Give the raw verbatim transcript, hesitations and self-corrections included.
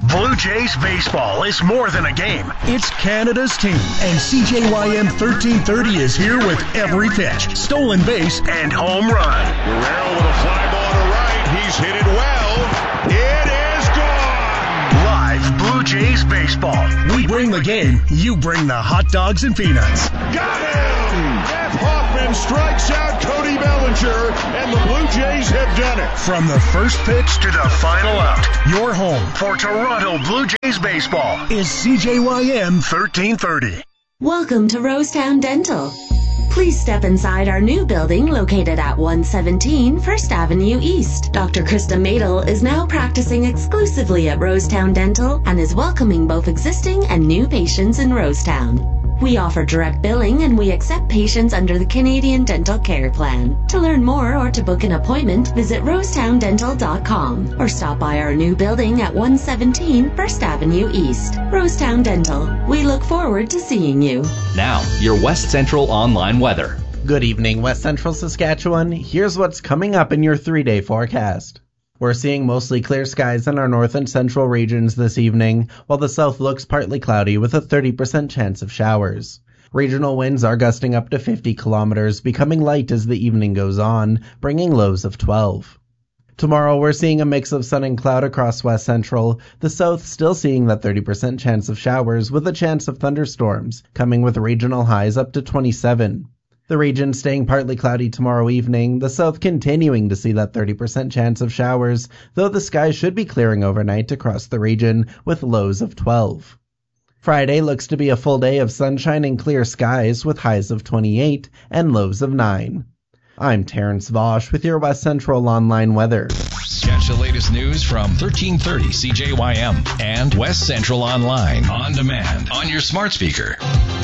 Blue Jays baseball is more than a game. It's Canada's team, and C J Y M thirteen thirty is here with every pitch, stolen base, and home run. Guerrero with a fly ball to right. He's hit it well. It is gone. Live Blue Jays baseball. We bring the game. You bring the hot dogs and peanuts. Got him! Jeff Hoffman strikes out Cody Bellinger, and the Blue Jays have done it. From the first pitch to the final out, your home for Toronto Blue Jays baseball is C J Y M thirteen thirty. Welcome to Rosetown Dental. Please step inside our new building located at one seventeen First Avenue East. Doctor Krista Madel is now practicing exclusively at Rosetown Dental and is welcoming both existing and new patients in Rosetown. We offer direct billing and we accept patients under the Canadian Dental Care Plan. To learn more or to book an appointment, visit rosetown dental dot com or stop by our new building at one seventeen First Avenue East. Rosetown Dental. We look forward to seeing you. Now, your West Central online weather. Good evening, West Central Saskatchewan. Here's what's coming up in your three-day forecast. We're seeing mostly clear skies in our north and central regions this evening, while the south looks partly cloudy with a thirty percent chance of showers. Regional winds are gusting up to fifty kilometers, becoming light as the evening goes on, bringing lows of twelve. Tomorrow we're seeing a mix of sun and cloud across West Central, the south still seeing that thirty percent chance of showers with a chance of thunderstorms, coming with regional highs up to twenty-seven. The region staying partly cloudy tomorrow evening, the south continuing to see that thirty percent chance of showers, though the sky should be clearing overnight across the region with lows of twelve. Friday looks to be a full day of sunshine and clear skies with highs of twenty-eight and lows of nine. I'm Terrence Vosch with your West Central online weather. Catch the latest news from thirteen thirty C J Y M and West Central Online on demand on your smart speaker.